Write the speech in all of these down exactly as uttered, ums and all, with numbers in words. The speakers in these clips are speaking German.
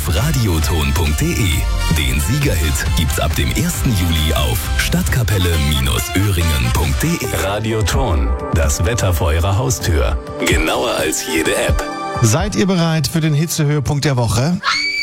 radioton punkt de. Den Siegerhit gibt's ab dem ersten Juli auf stadtkapelle Bindestrich öhringen punkt de. Radioton, das Wetter vor Ihrer Haustür. Genauer als jede App. Seid ihr bereit für den Hitzehöhepunkt der Woche?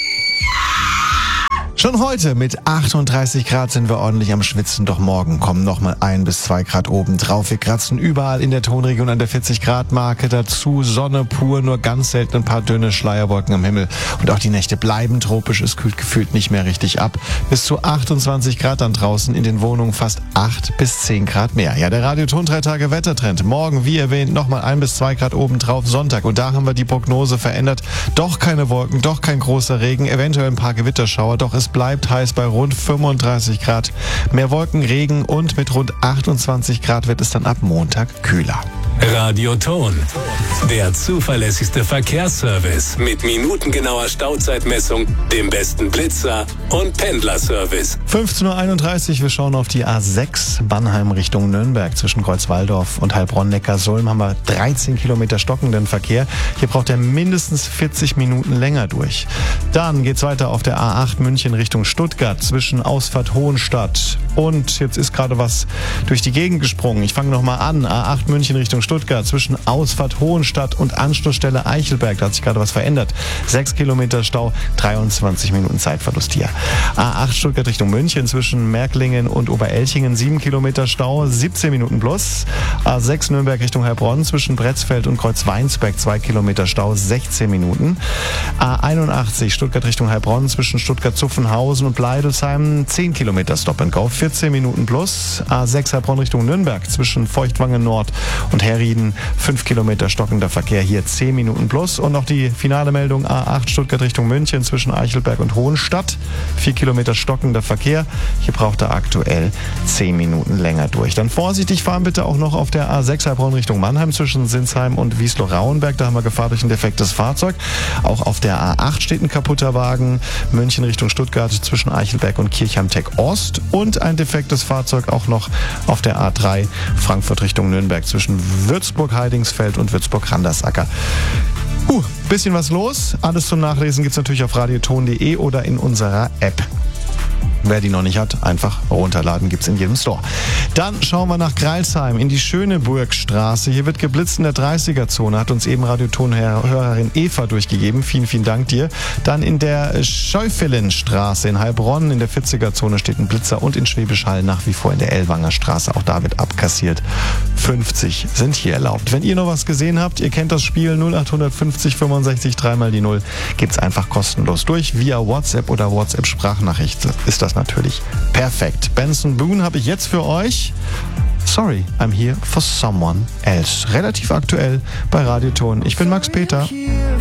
Schon heute mit achtunddreißig Grad sind wir ordentlich am Schwitzen, doch morgen kommen nochmal ein bis zwei Grad oben drauf. Wir kratzen überall in der Tonregion an der vierzig Grad Marke. Dazu Sonne pur, nur ganz selten ein paar dünne Schleierwolken am Himmel. Und auch die Nächte bleiben tropisch, es kühlt gefühlt nicht mehr richtig ab. Bis zu achtundzwanzig Grad dann draußen, in den Wohnungen fast acht bis zehn Grad mehr. Ja, der Radioton drei Tage Wettertrend. Morgen, wie erwähnt, nochmal ein bis zwei Grad oben drauf. Sonntag, und da haben wir die Prognose verändert. Doch keine Wolken, doch kein großer Regen, eventuell ein paar Gewitterschauer, doch es bleibt heiß bei rund fünfunddreißig Grad. Mehr Wolken, Regen und mit rund achtundzwanzig Grad wird es dann ab Montag kühler. Radioton, der zuverlässigste Verkehrsservice mit minutengenauer Stauzeitmessung, dem besten Blitzer und Pendlerservice. fünfzehn Uhr einunddreißig, wir schauen auf die A sechs, Bannheim Richtung Nürnberg. Zwischen Kreuzwaldorf und Heilbronn-Neckarsulm haben wir dreizehn Kilometer stockenden Verkehr. Hier braucht er mindestens vierzig Minuten länger durch. Dann geht's weiter auf der A acht München Richtung Stuttgart zwischen Ausfahrt Hohenstadt und, jetzt ist gerade was durch die Gegend gesprungen. Ich fange nochmal an. A acht München Richtung Stuttgart zwischen Ausfahrt Hohenstadt und Anschlussstelle Eichelberg. Da hat sich gerade was verändert. Sechs Kilometer Stau, dreiundzwanzig Minuten Zeitverlust hier. A acht Stuttgart Richtung München zwischen Märklingen und Oberelchingen. sieben Kilometer Stau, siebzehn Minuten plus. A sechs Nürnberg Richtung Heilbronn zwischen Bretzfeld und Kreuzweinsberg. zwei Kilometer Stau, sechzehn Minuten. A einundachtzig Stuttgart Richtung Heilbronn zwischen Stuttgart-Zuffenhausen und Bleidelsheim. zehn Kilometer Stop and Go, vierzehn Minuten plus. A sechs Heilbronn Richtung Nürnberg zwischen Feuchtwangen Nord und Herrieden, fünf Kilometer stockender Verkehr, hier zehn Minuten plus. Und noch die finale Meldung, A acht Stuttgart Richtung München zwischen Eichelberg und Hohenstadt, vier Kilometer stockender Verkehr. Hier braucht er aktuell zehn Minuten länger durch. Dann vorsichtig fahren bitte auch noch auf der A sechs Heilbronn Richtung Mannheim zwischen Sinsheim und Wieslow-Rauenberg. Da haben wir Gefahr durch ein defektes Fahrzeug. Auch auf der A acht steht ein kaputter Wagen. München Richtung Stuttgart zwischen Eichelberg und Kirchheim-Tech Ost. Und ein defektes Fahrzeug auch noch auf der A drei Frankfurt Richtung Nürnberg zwischen Würzburg-Heidingsfeld und Würzburg-Randersacker. Uh, bisschen was los. Alles zum Nachlesen gibt's natürlich auf radioton punkt de oder in unserer App. Wer die noch nicht hat, einfach runterladen, gibt's in jedem Store. Dann schauen wir nach Greilsheim in die Schöneburgstraße. Hier wird geblitzt in der dreißiger-Zone, hat uns eben Radioton-Hörerin Eva durchgegeben. Vielen, vielen Dank dir. Dann in der Scheufelenstraße in Heilbronn in der vierziger-Zone steht ein Blitzer und in Schwäbisch Hall nach wie vor in der Ellwanger Straße. Auch da wird abkassiert. fünfzig sind hier erlaubt. Wenn ihr noch was gesehen habt, ihr kennt das Spiel null acht fünfzig fünfundsechzig dreimal die null, gibt's einfach kostenlos durch via WhatsApp oder WhatsApp-Sprachnachricht. Ist das natürlich perfekt. Benson Boone habe ich jetzt für euch. Sorry, I'm here for someone else. Relativ aktuell bei Radioton. Ich bin Max Peter.